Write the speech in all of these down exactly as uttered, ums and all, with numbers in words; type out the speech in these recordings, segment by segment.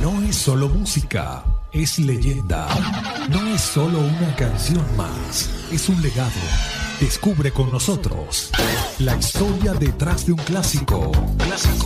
no es solo música, es leyenda. No es solo una canción más, es un legado. Descubre con nosotros la historia detrás de un clásico. Clásico.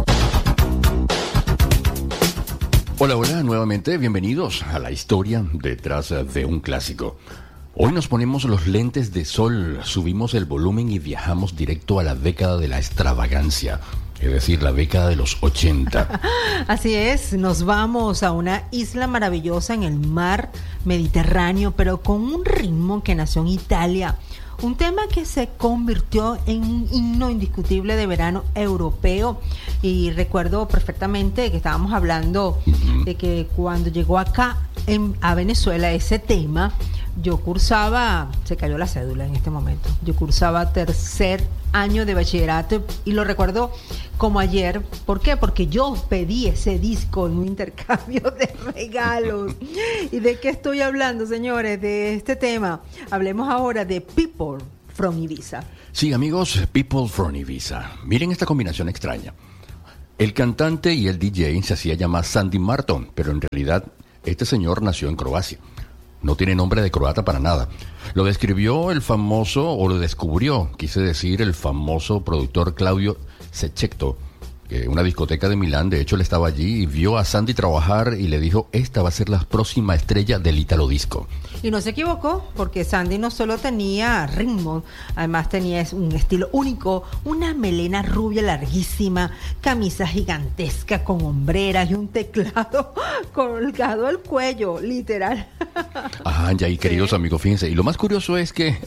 Hola, hola, nuevamente bienvenidos a la historia detrás de un clásico. Hoy nos ponemos los lentes de sol, subimos el volumen y viajamos directo a la década de la extravagancia, es decir, la década de los ochenta. Así es, nos vamos a una isla maravillosa en el mar Mediterráneo, pero con un ritmo que nació en Italia. Un tema que se convirtió en un himno indiscutible de verano europeo. Y recuerdo perfectamente que estábamos hablando uh-huh. de que cuando llegó acá en, a Venezuela ese tema, yo cursaba, se cayó la cédula en este momento, yo cursaba tercer año de bachillerato y lo recuerdo como ayer. ¿Por qué? Porque yo pedí ese disco en un intercambio de regalos. ¿Y de qué estoy hablando, señores? De este tema. Hablemos ahora de People from Ibiza. Sí, amigos, People from Ibiza. Miren esta combinación extraña. El cantante y el D J se hacía llamar Sandy Martin, pero en realidad este señor nació en Croacia. No tiene nombre de croata para nada. Lo describió el famoso, o lo descubrió, quise decir, el famoso productor Claudio Cecchetto, que una discoteca de Milán, de hecho él estaba allí y vio a Sandy trabajar y le dijo, esta va a ser la próxima estrella del Italo Disco. Y no se equivocó, porque Sandy no solo tenía ritmo, además tenía un estilo único, una melena rubia larguísima, camisa gigantesca con hombreras y un teclado colgado al cuello, literal. Ajá, ya, y queridos sí. amigos, fíjense, y lo más curioso es que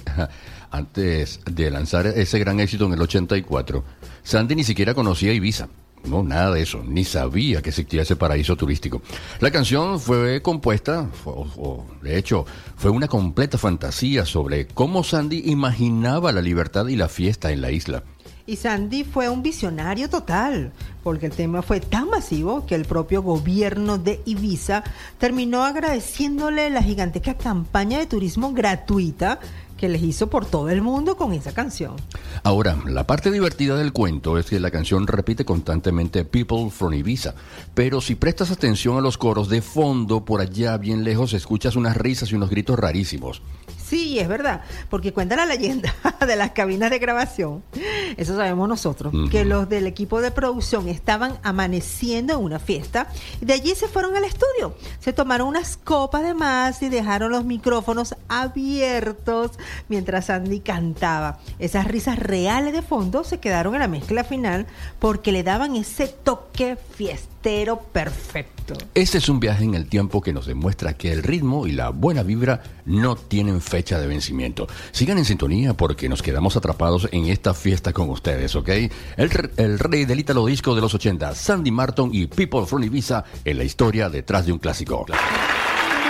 antes de lanzar ese gran éxito en el ochenta y cuatro, Sandy ni siquiera conocía Ibiza. No, nada de eso, ni sabía que existía ese paraíso turístico. La canción fue compuesta, o, o, de hecho, fue una completa fantasía sobre cómo Sandy imaginaba la libertad y la fiesta en la isla. Y Sandy fue un visionario total, porque el tema fue tan masivo que el propio gobierno de Ibiza terminó agradeciéndole la gigantesca campaña de turismo gratuita que les hizo por todo el mundo con esa canción. Ahora, la parte divertida del cuento es que la canción repite constantemente People from Ibiza, pero si prestas atención a los coros de fondo, por allá bien lejos escuchas unas risas y unos gritos rarísimos. Sí, es verdad, porque cuenta la leyenda de las cabinas de grabación, eso sabemos nosotros, uh-huh. que los del equipo de producción estaban amaneciendo en una fiesta y de allí se fueron al estudio, se tomaron unas copas de más y dejaron los micrófonos abiertos mientras Sandy cantaba. Esas risas reales de fondo se quedaron en la mezcla final porque le daban ese toque fiestero perfecto. Este es un viaje en el tiempo que nos demuestra que el ritmo y la buena vibra no tienen fecha de vencimiento. Sigan en sintonía porque nos quedamos atrapados en esta fiesta con ustedes, ¿ok? El, el rey del Italo Disco de los ochenta, Sandy Martin y People from Ibiza en la historia detrás de un clásico.